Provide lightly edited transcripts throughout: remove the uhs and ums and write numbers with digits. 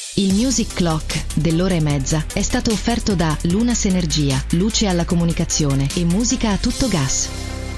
Il Music Clock dell'ora e mezza è stato offerto da Lunas Energia, luce alla comunicazione e musica a tutto gas.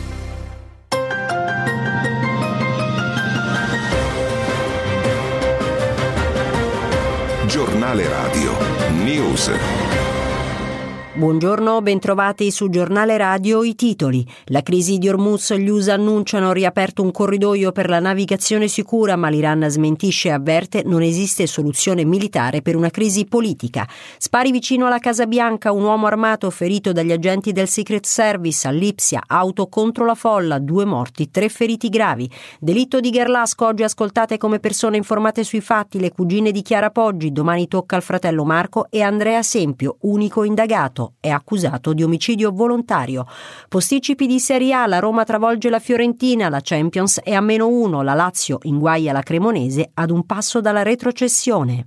Giornale Radio News. Buongiorno, bentrovati su Giornale Radio. I titoli. La crisi di Hormuz, gli USA annunciano riaperto un corridoio per la navigazione sicura, ma l'Iran smentisce e avverte non esiste soluzione militare per una crisi politica. Spari vicino alla Casa Bianca, un uomo armato ferito dagli agenti del Secret Service a Lipsia, auto contro la folla, 2 morti, 3 feriti gravi. Delitto di Gerlasco, oggi ascoltate come persone informate sui fatti le cugine di Chiara Poggi, domani tocca al fratello Marco e Andrea Sempio, unico indagato. È accusato di omicidio volontario. Posticipi di Serie A, la Roma travolge la Fiorentina, la Champions è a -1, la Lazio inguaia la Cremonese ad un passo dalla retrocessione.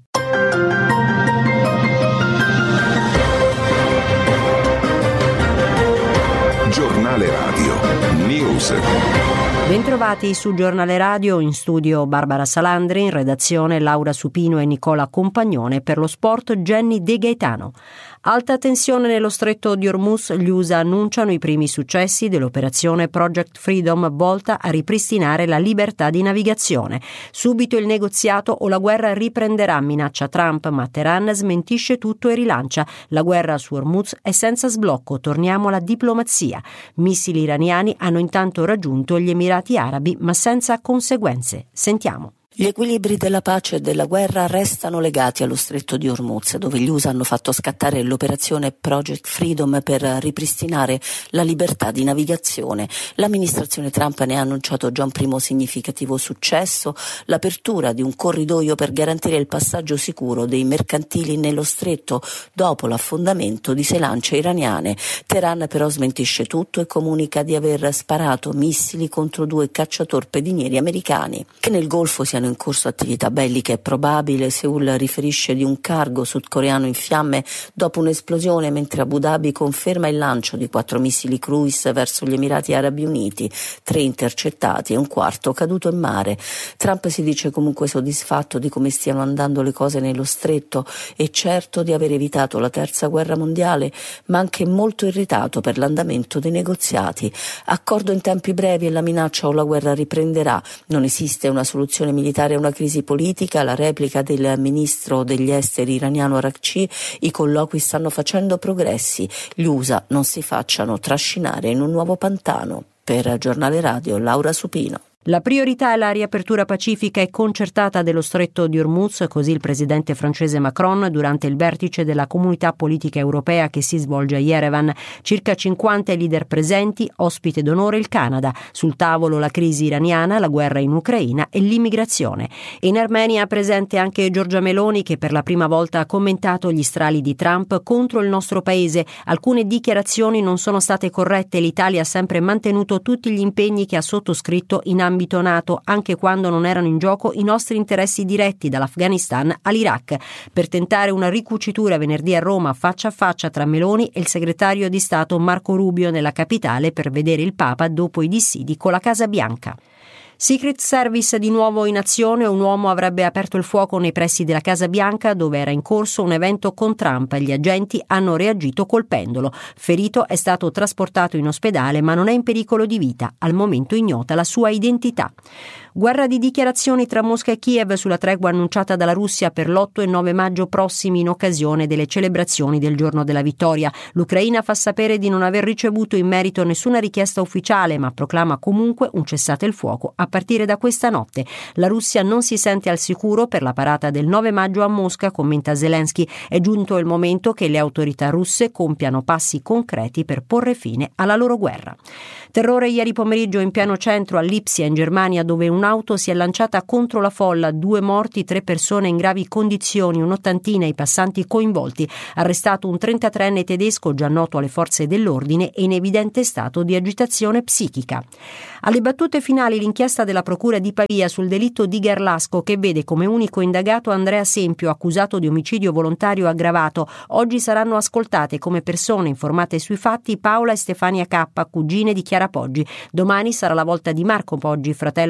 Giornale Radio News. Bentrovati su Giornale Radio, in studio Barbara Salandri, in redazione Laura Supino e Nicola Compagnone, per lo sport Jenny De Gaetano. Alta tensione nello stretto di Hormuz, gli USA annunciano i primi successi dell'operazione Project Freedom volta a ripristinare la libertà di navigazione. Subito il negoziato o la guerra riprenderà, minaccia Trump, ma Teheran smentisce tutto e rilancia. La guerra su Hormuz è senza sblocco, torniamo alla diplomazia. Missili iraniani hanno intanto raggiunto gli Emirati Arabi, ma senza conseguenze. Sentiamo. Gli equilibri della pace e della guerra restano legati allo stretto di Hormuz, dove gli USA hanno fatto scattare l'operazione Project Freedom per ripristinare la libertà di navigazione. L'amministrazione Trump ne ha annunciato già un primo significativo successo, l'apertura di un corridoio per garantire il passaggio sicuro dei mercantili nello stretto dopo l'affondamento di 6 lance iraniane. Teheran però smentisce tutto e comunica di aver sparato missili contro 2 cacciatorpedinieri americani. Che nel Golfo siano in corso attività belliche è probabile. Seoul riferisce di un cargo sudcoreano in fiamme dopo un'esplosione, mentre Abu Dhabi conferma il lancio di 4 missili cruise verso gli Emirati Arabi Uniti, 3 intercettati e un quarto caduto in mare. Trump si dice comunque soddisfatto di come stiano andando le cose nello stretto e certo di aver evitato la terza guerra mondiale, ma anche molto irritato per l'andamento dei negoziati. Accordo in tempi brevi e la minaccia o la guerra riprenderà. Non esiste una soluzione militare a una crisi politica, la replica del ministro degli esteri iraniano Araghchi. I colloqui stanno facendo progressi, gli USA non si facciano trascinare in un nuovo pantano. Per Giornale Radio Laura Supino. La priorità è la riapertura pacifica e concertata dello stretto di Hormuz, così il presidente francese Macron durante il vertice della Comunità Politica Europea che si svolge a Yerevan. Circa 50 i leader presenti, ospite d'onore il Canada. Sul tavolo la crisi iraniana, la guerra in Ucraina e l'immigrazione. In Armenia presente anche Giorgia Meloni, che per la prima volta ha commentato gli strali di Trump contro il nostro paese. Alcune dichiarazioni non sono state corrette, l'Italia ha sempre mantenuto tutti gli impegni che ha sottoscritto in ambito NATO, anche quando non erano in gioco i nostri interessi diretti dall'Afghanistan all'Iraq. Per tentare una ricucitura venerdì a Roma faccia a faccia tra Meloni e il segretario di Stato Marco Rubio nella capitale per vedere il Papa dopo i dissidi con la Casa Bianca. Secret Service di nuovo in azione, un uomo avrebbe aperto il fuoco nei pressi della Casa Bianca dove era in corso un evento con Trump. Gli agenti hanno reagito colpendolo. Ferito è stato trasportato in ospedale ma non è in pericolo di vita. Al momento ignota la sua identità. Guerra di dichiarazioni tra Mosca e Kiev sulla tregua annunciata dalla Russia per l'8 e 9 maggio prossimi in occasione delle celebrazioni del giorno della vittoria. L'Ucraina fa sapere di non aver ricevuto in merito nessuna richiesta ufficiale ma proclama comunque un cessate il fuoco a partire da questa notte. La Russia non si sente al sicuro per la parata del 9 maggio a Mosca, commenta Zelensky. È giunto il momento che le autorità russe compiano passi concreti per porre fine alla loro guerra. Terrore ieri pomeriggio in pieno centro a Lipsia in Germania, dove un'auto si è lanciata contro la folla, 2 morti, 3 persone in gravi condizioni, un'ottantina i passanti coinvolti. Arrestato un 33enne tedesco già noto alle forze dell'ordine e in evidente stato di agitazione psichica. Alle battute finali l'inchiesta della Procura di Pavia sul delitto di Gerlasco, che vede come unico indagato Andrea Sempio, accusato di omicidio volontario aggravato. Oggi saranno ascoltate come persone informate sui fatti Paola e Stefania K, cugine di Chiara Poggi. Domani sarà la volta di Marco Poggi, fratello della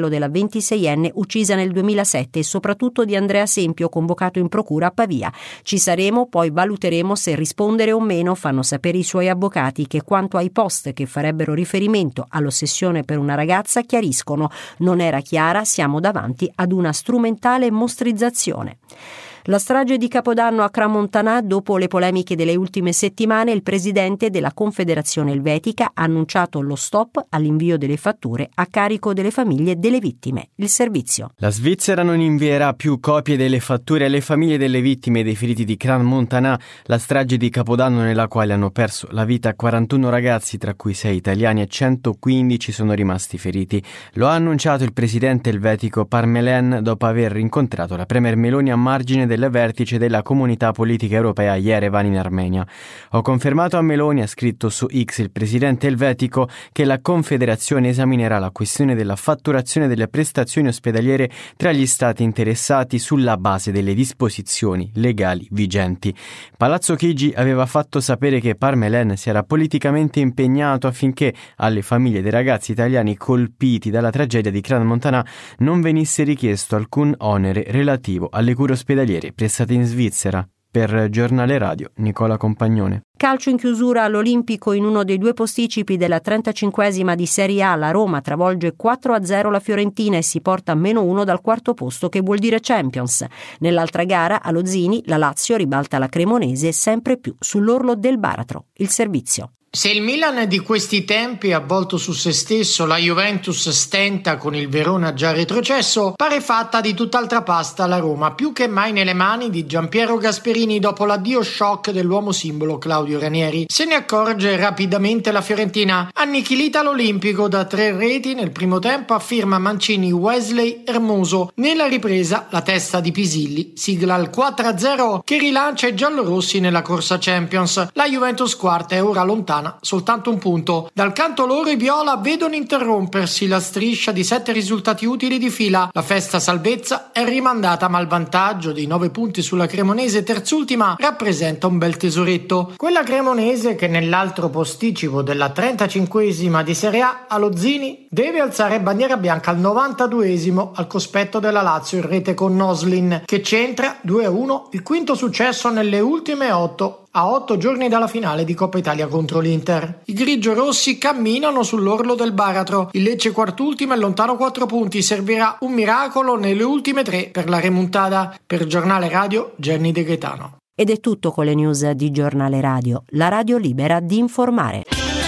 26enne uccisa nel 2007 e soprattutto di Andrea Sempio, convocato in procura a Pavia. Ci saremo, poi valuteremo se rispondere o meno, fanno sapere i suoi avvocati, che quanto ai post che farebbero riferimento all'ossessione per una ragazza chiariscono: non era chiara, siamo davanti ad una strumentale mostrizzazione. La strage di Capodanno a Crans-Montana. Dopo le polemiche delle ultime settimane, il presidente della Confederazione Elvetica ha annunciato lo stop all'invio delle fatture a carico delle famiglie delle vittime. Il servizio. La Svizzera non invierà più copie delle fatture alle famiglie delle vittime dei feriti di Crans-Montana, la strage di Capodanno nella quale hanno perso la vita 41 ragazzi, tra cui 6 italiani, e 115 sono rimasti feriti. Lo ha annunciato il presidente elvetico Parmelen dopo aver incontrato la premier Meloni a margine del vertice della Comunità Politica Europea a Yerevan in Armenia. Ho confermato a Meloni, ha scritto su X il presidente elvetico, che la Confederazione esaminerà la questione della fatturazione delle prestazioni ospedaliere tra gli stati interessati sulla base delle disposizioni legali vigenti. Palazzo Chigi aveva fatto sapere che Parmelen si era politicamente impegnato affinché alle famiglie dei ragazzi italiani colpiti dalla tragedia di Crans-Montana non venisse richiesto alcun onere relativo alle cure ospedaliere prestate in Svizzera. Per Giornale Radio, Nicola Compagnone. Calcio in chiusura all'Olimpico. In uno dei due posticipi della 35esima di Serie A, la Roma travolge 4-0 la Fiorentina e si porta a -1 dal quarto posto, che vuol dire Champions. Nell'altra gara, allo Zini, la Lazio ribalta la Cremonese sempre più sull'orlo del baratro. Il servizio. Se il Milan è di questi tempi avvolto su se stesso, la Juventus stenta con il Verona già retrocesso, pare fatta di tutt'altra pasta la Roma, più che mai nelle mani di Giampiero Gasperini dopo l'addio shock dell'uomo simbolo Claudio Ranieri. Se ne accorge rapidamente la Fiorentina, annichilita l'Olimpico da 3 reti nel primo tempo, affirma Mancini. Wesley Hermoso. Nella ripresa la testa di Pisilli sigla il 4-0 che rilancia i giallorossi nella corsa Champions. La Juventus quarta è ora lontana soltanto un punto. Dal canto loro i viola vedono interrompersi la striscia di 7 risultati utili di fila. La festa salvezza è rimandata, ma il vantaggio dei 9 punti sulla Cremonese, terzultima, rappresenta un bel tesoretto. Quella Cremonese che nell'altro posticipo della 35esima di Serie A allo Zini deve alzare bandiera bianca al 92esimo al cospetto della Lazio in rete con Noslin, che centra 2-1 il quinto successo nelle ultime 8 a 8 giorni dalla finale di Coppa Italia contro l'Inter. I grigio-rossi camminano sull'orlo del baratro. Il Lecce quart'ultimo è lontano 4 punti. Servirà un miracolo nelle ultime 3 per la remontada. Per Giornale Radio, Gianni De Gaetano. Ed è tutto con le news di Giornale Radio, la radio libera di informare.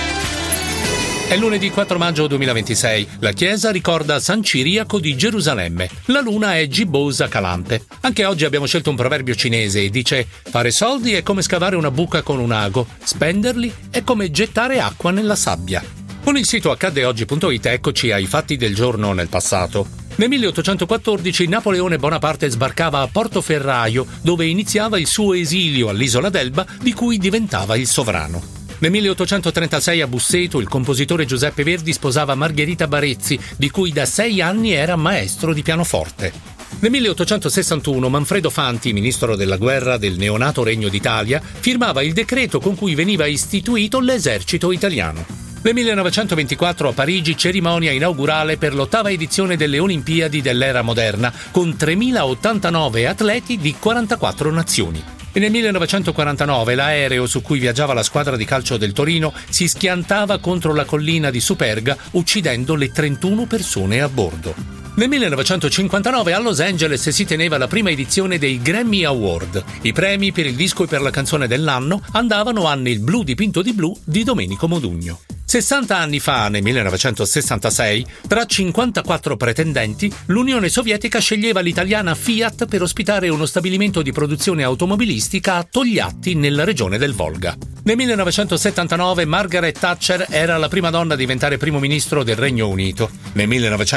È lunedì 4 maggio 2026. La Chiesa ricorda San Ciriaco di Gerusalemme. La luna è gibbosa calante. Anche oggi abbiamo scelto un proverbio cinese e dice: fare soldi è come scavare una buca con un ago, spenderli è come gettare acqua nella sabbia. Con il sito accaddeoggi.it eccoci ai fatti del giorno nel passato. Nel 1814 Napoleone Bonaparte sbarcava a Portoferraio, dove iniziava il suo esilio all'isola d'Elba, di cui diventava il sovrano. Nel 1836 a Busseto il compositore Giuseppe Verdi sposava Margherita Barezzi, di cui da 6 anni era maestro di pianoforte. Nel 1861 Manfredo Fanti, ministro della guerra del neonato Regno d'Italia, firmava il decreto con cui veniva istituito l'esercito italiano. Nel 1924 a Parigi cerimonia inaugurale per l'8ª edizione delle Olimpiadi dell'era moderna, con 3.089 atleti di 44 nazioni. E nel 1949 l'aereo su cui viaggiava la squadra di calcio del Torino si schiantava contro la collina di Superga, uccidendo le 31 persone a bordo. Nel 1959 a Los Angeles si teneva la prima edizione dei Grammy Award. I premi per il disco e per la canzone dell'anno andavano a Nel blu dipinto di blu di Domenico Modugno. 60 anni fa, nel 1966, tra 54 pretendenti, l'Unione Sovietica sceglieva l'italiana Fiat per ospitare uno stabilimento di produzione automobilistica a Togliatti, nella regione del Volga. Nel 1979 Margaret Thatcher era la prima donna a diventare primo ministro del Regno Unito. Nel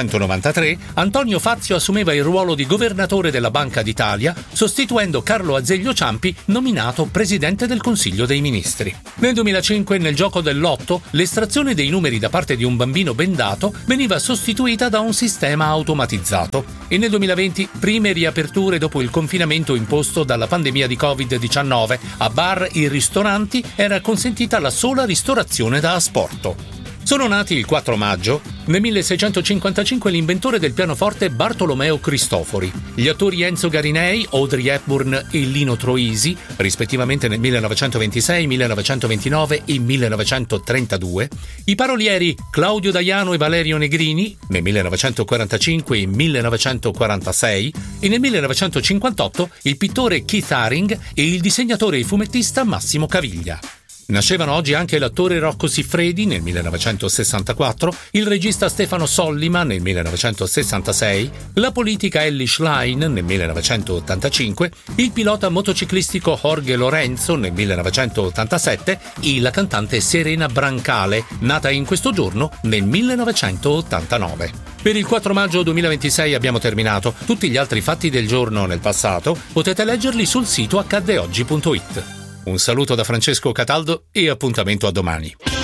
1993 Antonio Fazio assumeva il ruolo di governatore della Banca d'Italia, sostituendo Carlo Azeglio Ciampi, nominato presidente del Consiglio dei Ministri. Nel 2005, nel gioco del lotto, l'estrazione dei numeri da parte di un bambino bendato veniva sostituita da un sistema automatizzato. E nel 2020, prime riaperture dopo il confinamento imposto dalla pandemia di Covid-19. A bar e ristoranti era consentita la sola ristorazione da asporto. Sono nati il 4 maggio, nel 1655 l'inventore del pianoforte Bartolomeo Cristofori, gli attori Enzo Garinei, Audrey Hepburn e Lino Troisi, rispettivamente nel 1926, 1929 e 1932, i parolieri Claudio Daiano e Valerio Negrini nel 1945 e 1946 e nel 1958 il pittore Keith Haring e il disegnatore e fumettista Massimo Caviglia. Nascevano oggi anche l'attore Rocco Siffredi nel 1964, il regista Stefano Sollima nel 1966, la politica Elly Schlein nel 1985, il pilota motociclistico Jorge Lorenzo nel 1987 e la cantante Serena Brancale, nata in questo giorno nel 1989. Per il 4 maggio 2026 abbiamo terminato. Tutti gli altri fatti del giorno nel passato potete leggerli sul sito accaddeoggi.it. Un saluto da Francesco Cataldo e appuntamento a domani.